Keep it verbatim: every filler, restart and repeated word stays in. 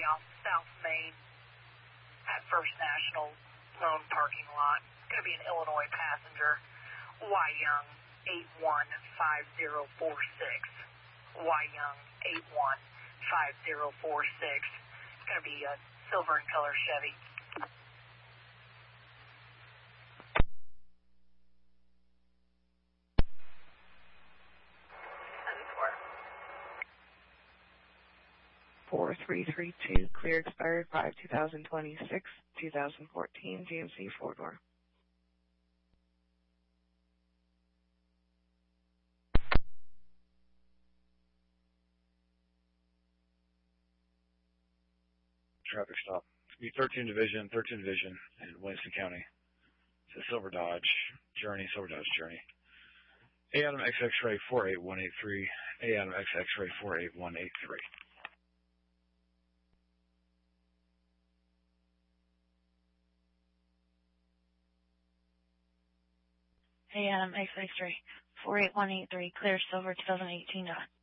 off South Main at First National Loan Parking Lot. It's going to be an Illinois passenger, Y Young eight one five zero four six. Y Young eight one five zero four six. It's going to be a silver in color Chevy. four three three two, clear expired five two thousand twenty-six, two thousand fourteen, G M C four-door. Traffic stop. It's be thirteen Division, thirteen Division in Winston County. It's a Silver Dodge Journey, Silver Dodge Journey. A Adam X X-ray four eight one eight three, A Adam X X-ray four eight one eight three. Hey, Adam, X X-ray, four eight one eight three, clear silver, twenty eighteen Dodge.